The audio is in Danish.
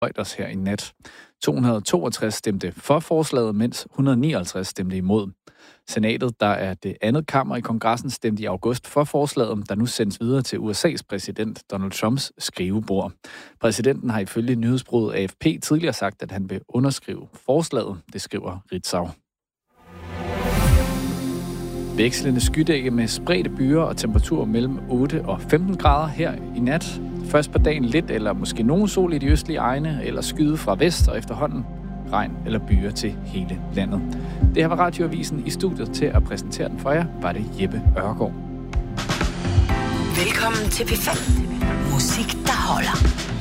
Reuters her i nat. 262 stemte for forslaget, mens 159 stemte imod. Senatet, der er det andet kammer i kongressen, stemte i august for forslaget, der nu sendes videre til USA's præsident Donald Trumps skrivebord. Præsidenten har ifølge nyhedsbureauet AFP tidligere sagt, at han vil underskrive forslaget, det skriver Ritzau. Vekslende skydække med spredte byer og temperaturer mellem 8 og 15 grader her i nat. Først på dagen lidt eller måske nogen sol i de østlige egne, eller skyde fra vest og efterhånden regn eller byer til hele landet. Det her var Radioavisen. I studiet til at præsentere den for jer var det Jeppe Ørgaard. Velkommen til P5. Musik, der holder.